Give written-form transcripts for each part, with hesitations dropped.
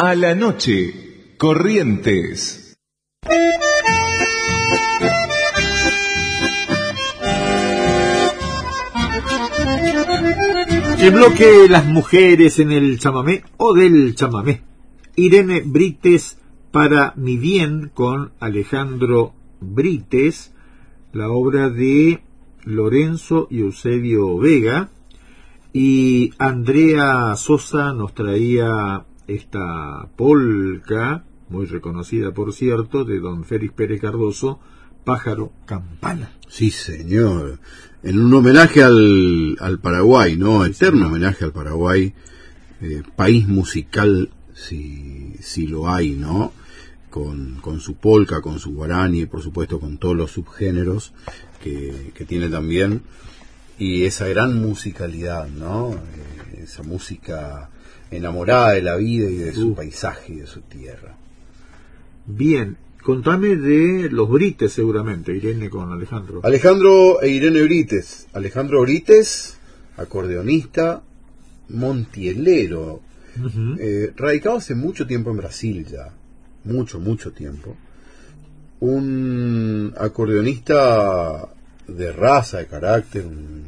A la noche, Corrientes. El bloque Las mujeres en el chamamé o del chamamé. Irene Brites, Para mi bien, con Alejandro Brites, la obra de Lorenzo y Eusebio Vega, y Andrea Sosa nos traía esta polca, muy reconocida por cierto, de don Félix Pérez Cardoso, Pájaro Campana. Sí, señor. En un homenaje al Paraguay, ¿no? Eterno homenaje al Paraguay, país musical, si lo hay, ¿no? Con su polca, con su guaraní y por supuesto con todos los subgéneros que tiene también, y esa gran musicalidad, ¿no? Esa música enamorada de la vida y de su paisaje y de su tierra. Bien, contame de los Brites seguramente, Irene con Alejandro. Alejandro e Irene Brites. Alejandro Brites, acordeonista, montielero, radicado hace mucho tiempo en Brasil ya, mucho tiempo. Un acordeonista de raza, de carácter,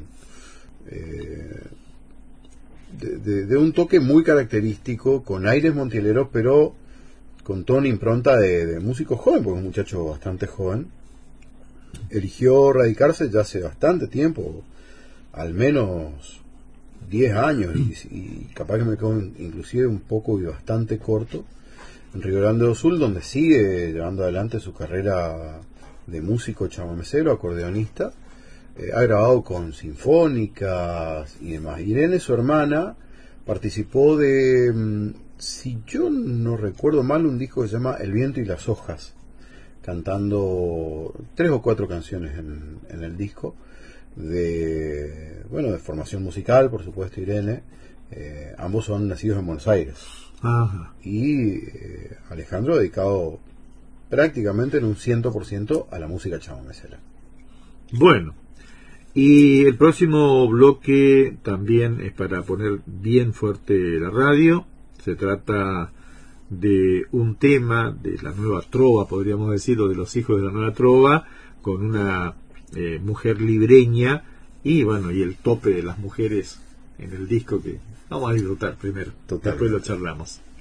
de un toque muy característico, con aires montieleros, pero con toda una impronta de músico joven, porque es un muchacho bastante joven. Eligió radicarse ya hace bastante tiempo, al menos 10 años, y capaz que me quedo inclusive un poco y bastante corto, en Río Grande do Sul, donde sigue llevando adelante su carrera de músico chamamecero, acordeonista. Ha grabado con sinfónicas y demás. Irene, su hermana, participó de, si yo no recuerdo mal, un disco que se llama El viento y las hojas, cantando 3 o 4 canciones en el disco, de formación musical, por supuesto, Irene. Ambos son nacidos en Buenos Aires. Ajá. Y Alejandro dedicado prácticamente en un 100% a la música chamamecera. Bueno, y el próximo bloque también es para poner bien fuerte la radio. Se trata de un tema de la nueva trova, podríamos decirlo, de los hijos de la nueva trova, con una mujer libreña, y el tope de las mujeres en el disco, que vamos a disfrutar primero. Total. Después lo charlamos.